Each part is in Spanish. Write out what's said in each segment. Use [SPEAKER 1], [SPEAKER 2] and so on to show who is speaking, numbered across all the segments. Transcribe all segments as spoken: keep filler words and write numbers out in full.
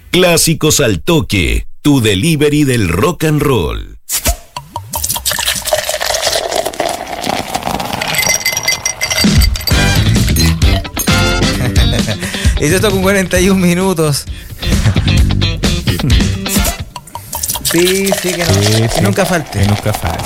[SPEAKER 1] Clásicos al Toque, tu delivery del rock and roll.
[SPEAKER 2] Y esto con cuarenta y un minutos. Sí, sí, que, no,
[SPEAKER 3] Sí,
[SPEAKER 2] que
[SPEAKER 3] sí.
[SPEAKER 2] nunca falte.
[SPEAKER 3] Que nunca falte.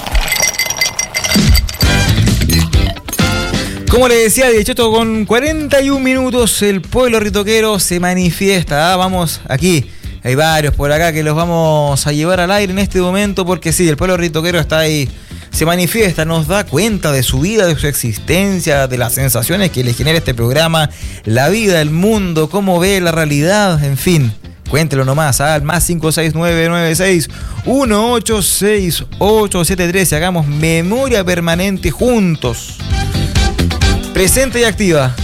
[SPEAKER 2] Como le decía, de hecho, con cuarenta y un minutos el pueblo ritoquero se manifiesta. ¿Ah? Vamos aquí, hay varios por acá que los vamos a llevar al aire en este momento porque sí, el pueblo ritoquero está ahí, se manifiesta, nos da cuenta de su vida, de su existencia, de las sensaciones que le genera este programa, la vida, el mundo, cómo ve la realidad, en fin. Cuéntelo nomás, al más cinco seis nueve nueve seis uno ocho seis ocho siete tres y hagamos memoria permanente juntos. Presente y activa.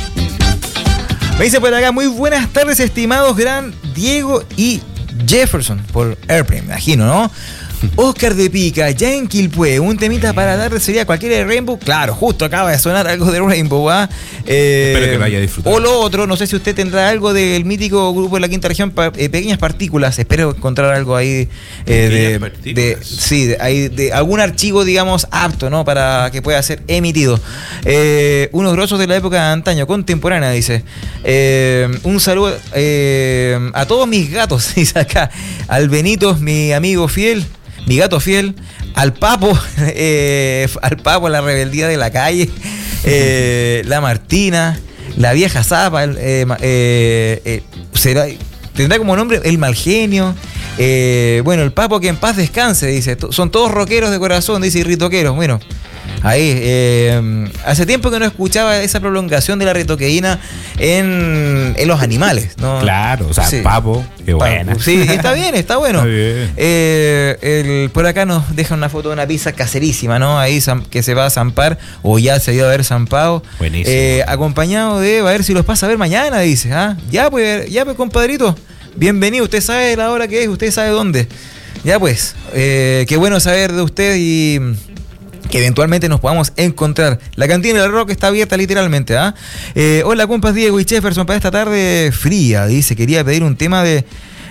[SPEAKER 2] Me dice por acá, muy buenas tardes, estimados gran Diego y Jefferson, por Airplane, me imagino, ¿no? Oscar de Pica, ya en Quilpué, un temita para darle sería cualquiera de Rainbow. Claro, justo acaba de sonar algo de Rainbow, ¿ah? Eh,
[SPEAKER 3] Espero que lo haya disfrutado.
[SPEAKER 2] O lo otro, no sé si usted tendrá algo del mítico grupo de la Quinta Región, pa, eh, Pequeñas Partículas. Espero encontrar algo ahí eh, de, de, sí, de, hay, de algún archivo, digamos, apto, ¿no? Para que pueda ser emitido. Eh, unos grosos de la época de antaño, contemporánea, dice. Eh, un saludo eh, a todos mis gatos, dice acá. Al Benito, mi amigo fiel. Mi gato fiel, al Papo, eh, al Papo, la rebeldía de la calle, eh, la Martina, la vieja Zapa, eh, eh, eh, será, tendrá como nombre el Malgenio, eh, bueno, el Papo que en paz descanse, dice, son todos rockeros de corazón, dice, y ritoqueros, bueno. Ahí, eh, hace tiempo que no escuchaba esa prolongación de la ritoqueína en, en los animales, ¿no?
[SPEAKER 3] Claro, o sea, sí. Papo, qué buena.
[SPEAKER 2] Papo, sí, está bien, está bueno.
[SPEAKER 3] Está bien.
[SPEAKER 2] Eh, el, por acá nos deja una foto de una pizza caserísima, ¿no? Ahí que se va a zampar, o ya se dio a haber zampado.
[SPEAKER 3] Buenísimo.
[SPEAKER 2] Eh, acompañado de, a ver si los pasa a ver mañana, dice. ¿Ah? Ya pues, ya pues, compadrito. Bienvenido, usted sabe la hora que es, usted sabe dónde. Ya pues, eh, qué bueno saber de usted y que eventualmente nos podamos encontrar. La cantina del rock está abierta literalmente, ¿ah? ¿eh? Hola, compas Diego y Jefferson, para esta tarde fría, dice, quería pedir un tema de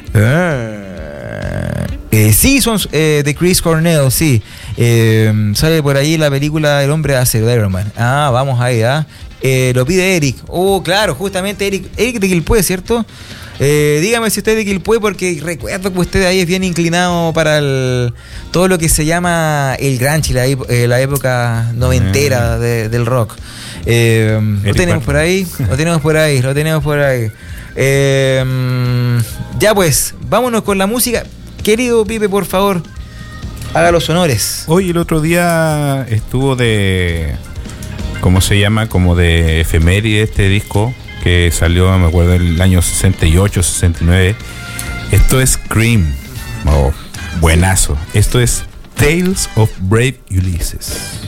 [SPEAKER 2] eh, eh, Seasons eh, de Chris Cornell, sí. Eh, sale por ahí la película El hombre de acero de Iron Man. Ah, vamos ahí, ¿ah? Eh, lo pide Eric. Oh, claro, justamente Eric, Eric de Quilpué, ¿cierto? Eh, dígame si usted es de Quilpué, porque recuerdo que usted ahí es bien inclinado para el, todo lo que se llama el grunge, la, eh, la época noventera mm. de, del rock. Eh, lo tenemos por ahí, lo tenemos por ahí, lo tenemos por ahí. Eh, ya pues, vámonos con la música. Querido Pipe, por favor, haga los honores.
[SPEAKER 3] Hoy el otro día estuvo de, ¿cómo se llama? Como de efeméride este disco que salió, me acuerdo, en el año sesenta y ocho, sesenta y nueve. Esto es Cream. Oh, buenazo. Esto es Tales of Brave Ulysses.